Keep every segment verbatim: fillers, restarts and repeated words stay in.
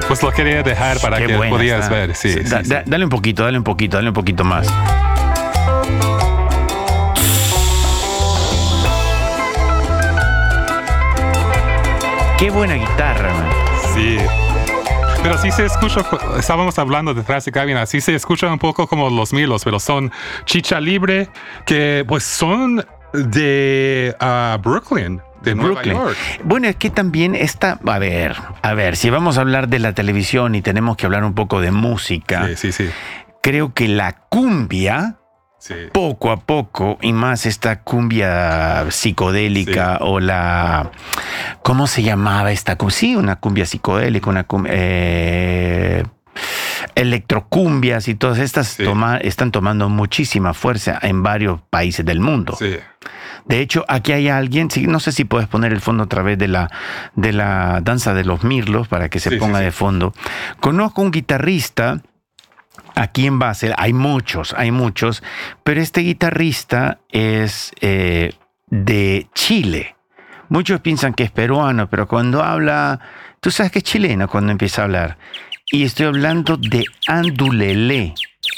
Pues lo quería dejar para Qué que buena podías está. ver. Sí, Sí, sí, da- sí. da- dale un poquito, dale un poquito, dale un poquito más. Qué buena guitarra, man. Sí. Pero sí se escucha, estábamos hablando detrás de cabina, sí se escucha un poco como los Milos, pero son chicha libre, que pues son de uh, Brooklyn, de Nueva Brooklyn. York. Bueno, es que también está, a ver, a ver, si vamos a hablar de la televisión y tenemos que hablar un poco de música, Sí, sí, sí. creo que la cumbia, Sí. poco a poco, y más esta cumbia psicodélica Sí. o la... ¿Cómo se llamaba esta cumbia? Sí, una cumbia psicodélica, una cumbia... Eh, electrocumbias y todas estas Sí. toma- están tomando muchísima fuerza en varios países del mundo. Sí. De hecho, aquí hay alguien, sí, no sé si puedes poner el fondo a través de la, de la danza de los mirlos para que se Sí, sí, ponga sí. de fondo. Conozco un guitarrista aquí en Basel, hay muchos, hay muchos, pero este guitarrista es eh, de Chile. Muchos piensan que es peruano, pero cuando habla, tú sabes que es chileno cuando empieza a hablar. Y estoy hablando de Andulele.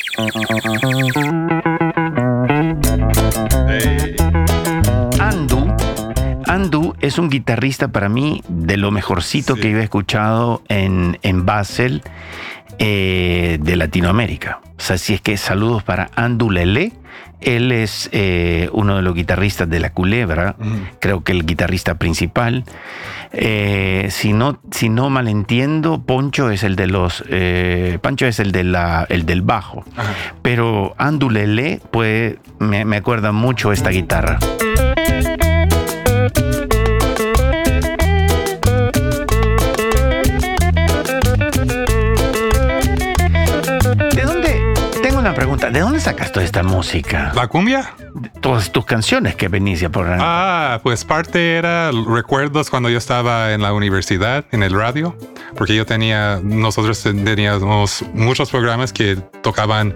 Hey. Andu, Andu es un guitarrista para mí de lo mejorcito Sí. que yo he escuchado en, en Basel eh, de Latinoamérica. O sea, si es que saludos para Andu Lele. Él es eh, uno de los guitarristas de La Culebra, Mm. creo que el guitarrista principal. Eh, si no, si no mal entiendo, Poncho es el de los, eh, Pancho es el de la, el del bajo. Ajá. Pero Andu Lele, pues, me, me acuerda mucho esta guitarra. ¿De dónde? Tengo una pregunta. ¿De dónde sacas toda esta música? ¿La cumbia? Todas tus canciones que venís ya por... Ah, pues parte era recuerdos cuando yo estaba en la universidad, en el radio, porque yo tenía, nosotros teníamos muchos programas que tocaban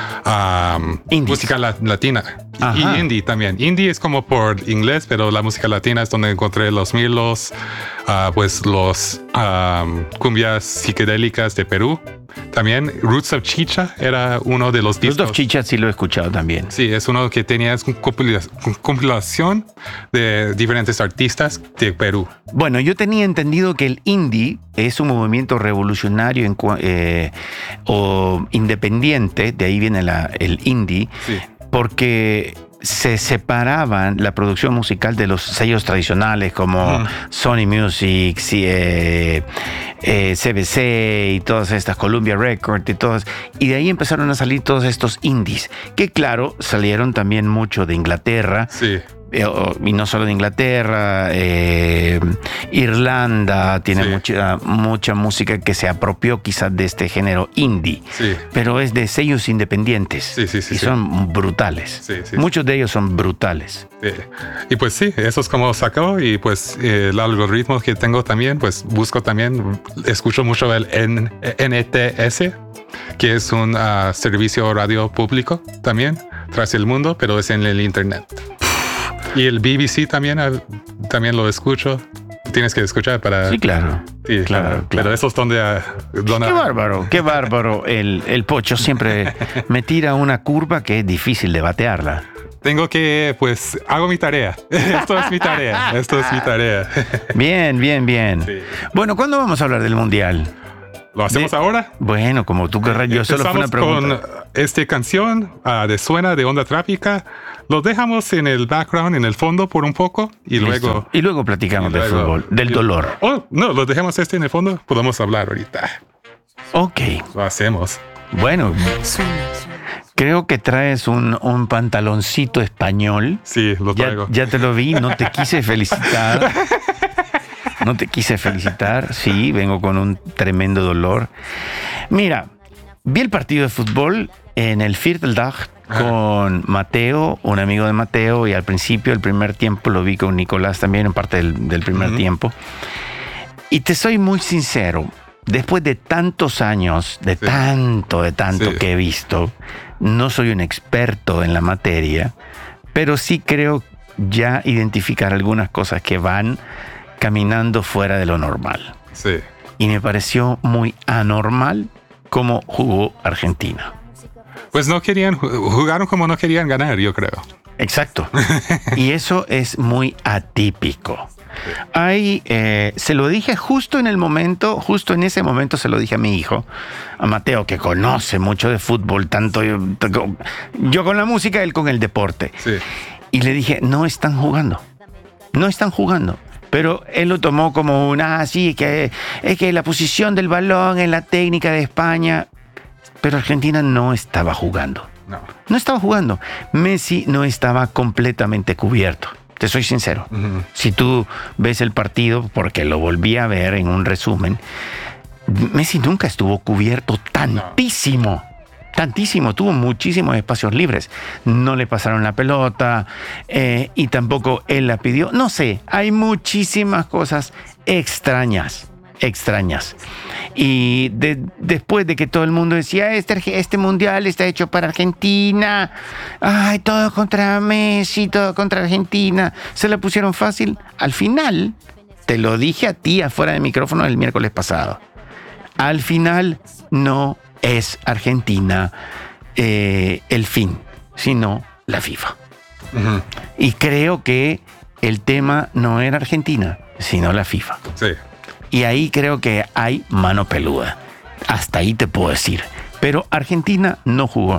um, Indies. música la- latina. Ajá. Y indie también. Indie es como por inglés, pero la música latina es donde encontré los milos, ah, pues los um, cumbias psicodélicas de Perú. También Roots of Chicha era uno de los discos. Roots of Chicha sí lo he escuchado también. Sí, es uno que tenía es una compila- compilación de diferentes artistas de Perú. Bueno, yo tenía entendido que el indie es un movimiento revolucionario en cua- eh, o independiente, de ahí viene la- el indie, Sí. porque se separaban la producción musical de los sellos tradicionales como Mm. Sony Music, sí, eh, eh, C B C y todas estas, Columbia Records y todas, y de ahí empezaron a salir todos estos indies, que claro, salieron también mucho de Inglaterra, Sí. eh, o- y no solo de Inglaterra, eh, Irlanda tiene Sí. mucha, mucha música que se apropió quizás de este género indie, Sí. pero es de sellos independientes Sí, sí, sí, y sí. son brutales. Sí, sí. Muchos de ellos son brutales. Sí. Y pues sí, eso es como sacó y pues eh, el algoritmo que tengo también, pues busco también, escucho mucho el N- N T S, que es un ah, servicio radio público también, tras el mundo, pero es en el internet. Y el B B C también, ah, también lo escucho. Tienes que escuchar para... Sí, claro. Sí, claro, claro. claro. Pero eso es donde... ah, donde Qué bárbaro, qué bárbaro. El, el Pocho siempre me tira una curva que es difícil de batearla. Tengo que, pues, hago mi tarea. Esto es mi tarea. Esto es mi tarea. Bien, bien, bien. Sí. Bueno, ¿cuándo vamos a hablar del Mundial? ¿Lo hacemos De- ahora? Bueno, como tú querrás, yo solo fue una Empezamos pregunta. con esta canción ah, de Suena de Onda Tráfica. Lo dejamos en el background, en el fondo por un poco y Listo. luego... Y luego platicamos y de luego- fútbol, del y- dolor. Oh, no, lo dejamos este en el fondo. Podemos hablar ahorita. Ok. Lo hacemos. Bueno, creo que traes un, un pantaloncito español. Sí, lo Ya, traigo. ya te lo vi, no te quise felicitar. No te quise felicitar. Sí, vengo con un tremendo dolor. Mira, vi el partido de fútbol en el Vierteldag con Mateo, un amigo de Mateo, y al principio, el primer tiempo, lo vi con Nicolás también, en parte del, del primer Ujú. tiempo. Y te soy muy sincero, después de tantos años, de Sí. tanto, de tanto Sí. que he visto, no soy un experto en la materia, pero sí creo ya identificar algunas cosas que van caminando fuera de lo normal. Sí. y me pareció muy anormal cómo jugó Argentina. Pues no querían, jugaron como no querían ganar, yo creo. Exacto. Y eso es muy atípico. Ahí eh, se lo dije justo en el momento, justo en ese momento se lo dije a mi hijo, a Mateo, que conoce mucho de fútbol, tanto yo, yo con la música, él con el deporte. Sí. Y le dije, no están jugando, no están jugando. Pero él lo tomó como una, ah, sí, que, es que la posición del balón en la técnica de España, pero Argentina no estaba jugando. No. No estaba jugando. Messi no estaba completamente cubierto. Te soy sincero. Uh-huh. Si tú ves el partido, porque lo volví a ver en un resumen, Messi nunca estuvo cubierto tantísimo. No. Tantísimo. Tuvo muchísimos espacios libres. No le pasaron la pelota eh, y tampoco él la pidió. No sé, hay muchísimas cosas extrañas. extrañas. Y de, después de que todo el mundo decía, este, este mundial está hecho para Argentina, ay, todo contra Messi, todo contra Argentina, se la pusieron fácil. Al final, te lo dije a ti afuera del micrófono el miércoles pasado, al final no es Argentina eh, el fin, sino la FIFA. Uh-huh. Y creo que el tema no era Argentina, sino la FIFA. Sí. Y ahí creo que hay mano peluda. Hasta ahí te puedo decir. Pero Argentina no jugó.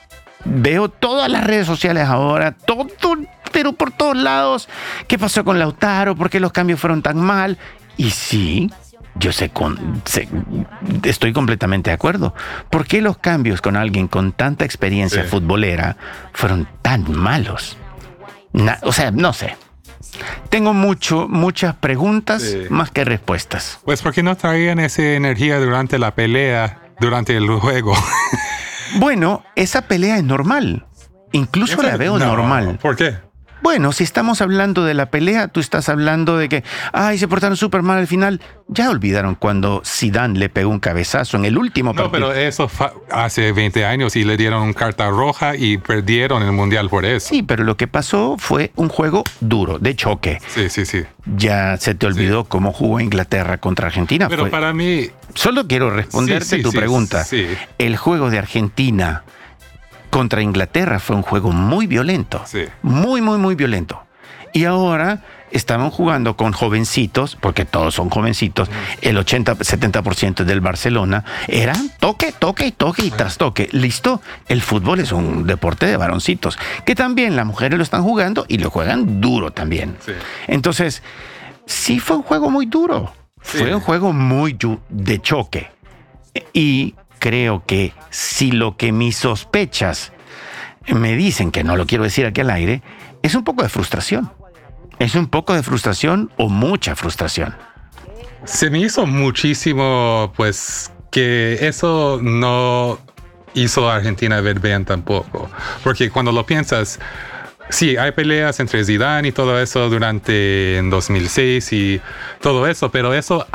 Veo todas las redes sociales ahora, todo, pero por todos lados. ¿Qué pasó con Lautaro? ¿Por qué los cambios fueron tan mal? Y sí, yo sé, con, sé estoy completamente de acuerdo. ¿Por qué los cambios con alguien con tanta experiencia sí. futbolera fueron tan malos? Na, o sea, no sé. Tengo mucho, muchas preguntas sí. más que respuestas. Pues porque no traían esa energía durante la pelea, durante el juego. Bueno, esa pelea es normal. Incluso la veo no, normal. ¿Por qué? Bueno, si estamos hablando de la pelea, tú estás hablando de que, ay, se portaron súper mal al final. Ya olvidaron cuando Zidane le pegó un cabezazo en el último partido. No, pero eso fa- hace veinte años y le dieron una carta roja y perdieron el Mundial por eso. Sí, pero lo que pasó fue un juego duro, de choque. Sí, sí, sí. Ya se te olvidó sí. cómo jugó Inglaterra contra Argentina. Pero fue... para mí... Solo quiero responderte sí, sí, tu sí, pregunta. Sí. El juego de Argentina contra Inglaterra fue un juego muy violento. Sí. Muy, muy, muy violento. Y ahora estaban jugando con jovencitos, porque todos son jovencitos. El ochenta, setenta por ciento del Barcelona eran toque, toque, toque y tras toque. Listo. El fútbol es un deporte de varoncitos, que también las mujeres lo están jugando y lo juegan duro también. Sí. Entonces, sí fue un juego muy duro. Sí. Fue un juego muy de choque. Y creo que si lo que mis sospechas me dicen, que no lo quiero decir aquí al aire, es un poco de frustración. Es un poco de frustración o mucha frustración. Se me hizo muchísimo, pues, que eso no hizo a Argentina ver bien tampoco. Porque cuando lo piensas, sí, hay peleas entre Zidane y todo eso durante en dos mil seis y todo eso, pero eso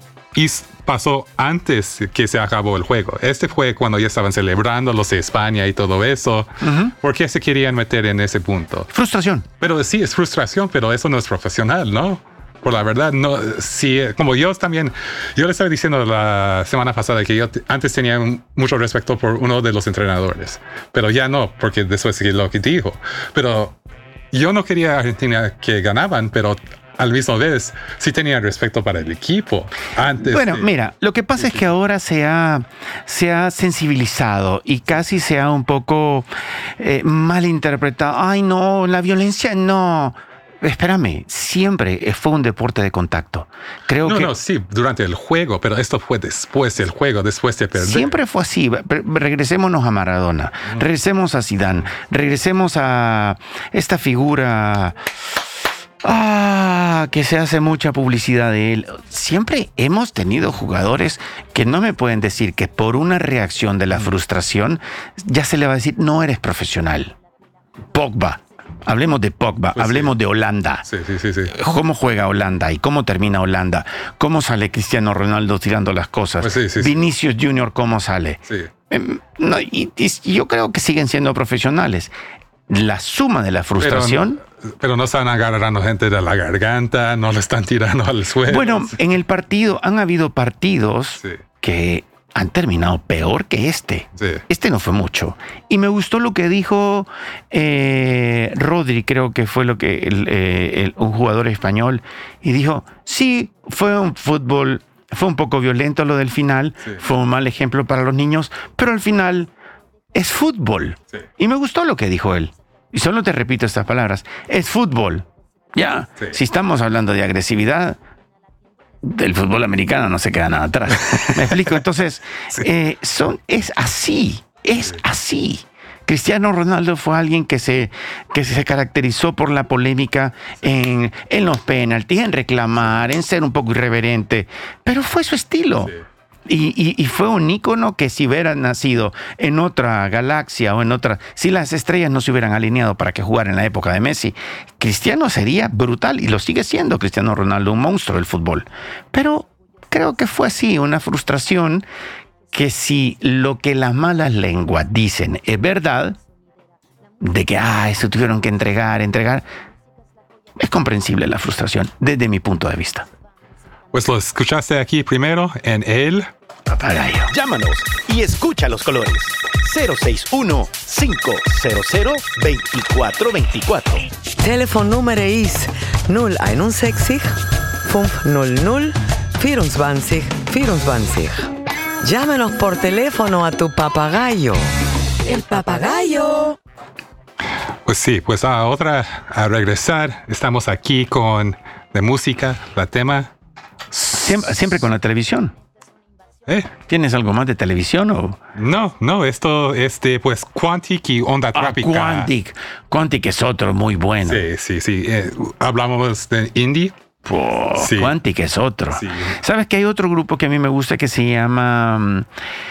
pasó antes que se acabó el juego. Este fue cuando ya estaban celebrando los de España y todo eso. Uh-huh. ¿Por qué se querían meter en ese punto? Frustración. Pero sí, es frustración, pero eso no es profesional, ¿no? Por la verdad, no. Sí, como yo también, yo le estaba diciendo la semana pasada que yo t- antes tenía mucho respeto por uno de los entrenadores, pero ya no, porque después de lo que dijo. Pero yo no quería a Argentina que ganaban, pero al mismo vez sí tenía respeto para el equipo. Antes bueno, de... mira, lo que pasa es que ahora se ha, se ha sensibilizado y casi se ha un poco eh, malinterpretado. Ay, no, la violencia no. Espérame, siempre fue un deporte de contacto. Creo no, que no, sí, durante el juego, pero esto fue después del juego, después de perder. Siempre fue así. Regresémonos a Maradona, mm. regresemos a Zidane, regresemos a esta figura... Ah, que se hace mucha publicidad de él. Siempre hemos tenido jugadores que no me pueden decir que por una reacción de la frustración ya se le va a decir, no eres profesional. Pogba. Hablemos de Pogba, pues hablemos sí. de Holanda. Sí, sí, sí, sí. ¿Cómo juega Holanda y cómo termina Holanda? ¿Cómo sale Cristiano Ronaldo tirando las cosas? Pues sí, sí, Vinicius sí. Junior, ¿cómo sale? Sí. Eh, no, y, y yo creo que siguen siendo profesionales. La suma de la frustración... Pero, Pero no están agarrando gente de la garganta, no le están tirando al suelo. Bueno, en el partido, han habido partidos Sí. que han terminado peor que este. Sí. Este no fue mucho. Y me gustó lo que dijo eh, Rodri, creo que fue lo que el, eh, el- un jugador español, y dijo, sí, fue un fútbol, fue un poco violento lo del final, Sí. fue un mal ejemplo para los niños, pero al final es fútbol. Sí. Y me gustó lo que dijo él. Y solo te repito estas palabras, es fútbol. Ya, Sí. si estamos hablando de agresividad, del fútbol americano no se queda nada atrás. ¿Me explico? Entonces, Sí. eh, son, es así, es así. Cristiano Ronaldo fue alguien que se, que se caracterizó por la polémica en, en los penaltis, en reclamar, en ser un poco irreverente, pero fue su estilo. Sí. Y, y- y fue un ícono que si hubiera nacido en otra galaxia o en otra... Si las estrellas no se hubieran alineado para que jugara en la época de Messi, Cristiano sería brutal y lo sigue siendo Cristiano Ronaldo, un monstruo del fútbol. Pero creo que fue así, una frustración que si lo que las malas lenguas dicen es verdad, de que, ah, eso tuvieron que entregar, entregar, es comprensible la frustración desde mi punto de vista. Pues lo escuchaste aquí primero en el... Papagayo. Llámanos y escucha los colores. cero seis uno, cinco cero cero, dos cuatro dos cuatro. Telefonnummer is null einundsechzig, fünfhundert, vierundzwanzig, vierundzwanzig. Llámenos por teléfono a tu papagayo. El papagayo. Pues sí, pues a otra, a regresar, estamos aquí con de música, la tema. Siempre, siempre con la televisión. Eh, ¿Tienes algo más de televisión o...? no, no, esto es de pues Quantic y Onda Ah, Trópica. Quantic. Quantic es otro muy bueno. Sí, sí, sí. Eh, hablamos de indie. Oh, Sí. Quantic es otro. Sí. ¿Sabes que hay otro grupo que a mí me gusta que se llama... mm,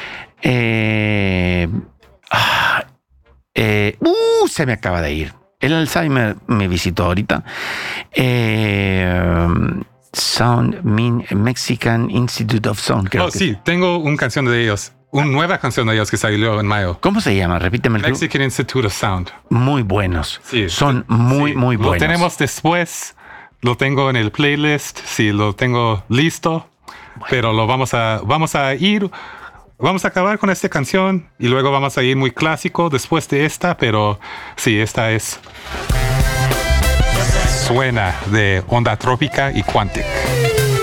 Eh, ah, eh, uh, se me acaba de ir. El Alzheimer me visitó ahorita. Eh, Sound Min- Mexican Institute of Sound. Creo Oh, que sí, tengo una canción de ellos. Una nueva canción de ellos que salió en mayo. ¿Cómo se llama? Repíteme el grupo. Mexican Institute of Sound. Muy buenos. Sí, Son muy, sí. muy buenos. Lo tenemos después. Lo tengo en el playlist. Sí, lo tengo listo. Pero lo vamos a, vamos a ir. Vamos a acabar con esta canción y luego vamos a ir muy clásico después de esta. Pero sí, esta es. Suena de Onda Trópica y Quantic.